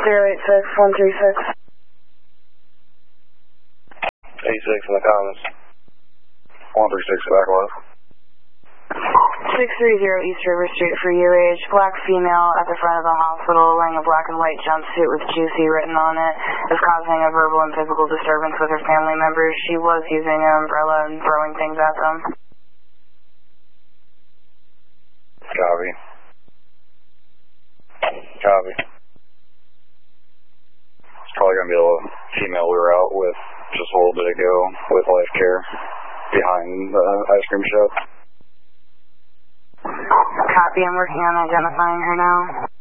086-136. 86 in the comments. 136 back left. 630 East River Street for UH. Black female at the front of the hospital wearing a black and white jumpsuit with Juicy written on it is causing a verbal and physical disturbance with her family members. She was using an umbrella and throwing things at them. Copy. Copy. It's probably going to be a female we were out with just a little bit ago with Life Care behind the ice cream shop. Copy, I'm working on identifying her now.